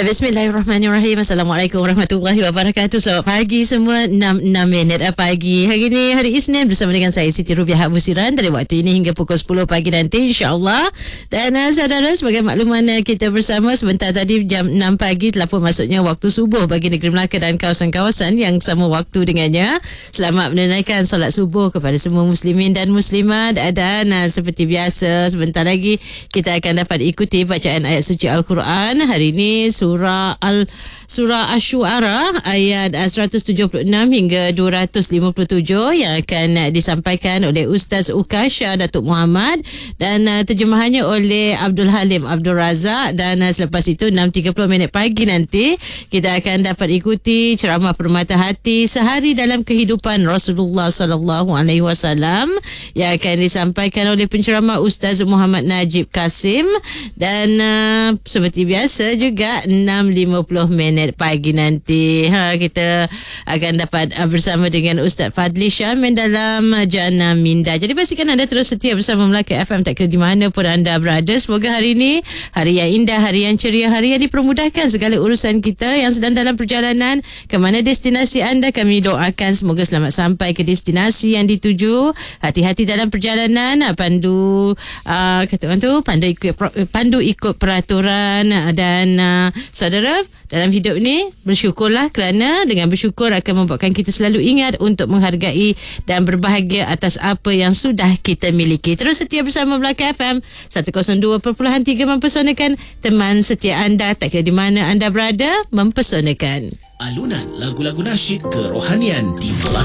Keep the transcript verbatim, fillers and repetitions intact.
Bismillahirrahmanirrahim. Assalamualaikum warahmatullahi wabarakatuh. Selamat pagi semua. enam enam minit pagi. Hari ini hari Isnin bersama dengan saya Siti Rubiah Abu Siran dari waktu ini hingga pukul sepuluh pagi nanti insya-Allah. Dan uh, saudara, sebagai makluman uh, kita bersama sebentar tadi jam enam pagi telah pun masuknya waktu subuh bagi negeri Melaka dan kawasan-kawasan yang sama waktu dengannya. Selamat menunaikan solat subuh kepada semua muslimin dan muslimat. Dan uh, seperti biasa sebentar lagi kita akan dapat ikuti bacaan ayat suci Al-Quran. Hari ini surah Al Surah Asy-Syu'ara ayat seratus tujuh puluh enam hingga dua ratus lima puluh tujuh yang akan disampaikan oleh Ustaz Ukasha Datuk Muhammad dan uh, terjemahannya oleh Abdul Halim Abdul Razak. Dan uh, selepas itu enam tiga puluh minit pagi nanti kita akan dapat ikuti ceramah permata hati sehari dalam kehidupan Rasulullah sallallahu alaihi wasallam yang akan disampaikan oleh penceramah Ustaz Muhammad Najib Kasim. Dan uh, seperti biasa juga enam lima puluh minit pagi nanti ha, kita akan dapat uh, bersama dengan Ustaz Fadli Syamin dalam uh, Jana Minda. Jadi pastikan anda terus setia bersama Melaka F M tak kira di mana pun anda berada. Semoga hari ini hari yang indah, hari yang ceria, hari yang dipermudahkan segala urusan kita yang sedang dalam perjalanan ke mana destinasi anda. Kami doakan semoga selamat sampai ke destinasi yang dituju. Hati-hati dalam perjalanan, pandu uh, kata orang tu pandu ikut pandu ikut peraturan. Dan uh, saudara, dalam hidup ni bersyukurlah kerana dengan bersyukur akan membuatkan kita selalu ingat untuk menghargai dan berbahagia atas apa yang sudah kita miliki. Terus setia bersama Melaka F M seratus dua perpuluhan tiga mempesonakan teman setia anda tak kira di mana anda berada, mempesonakan. Alunan lagu-lagu nasyid kerohanian di Melaka.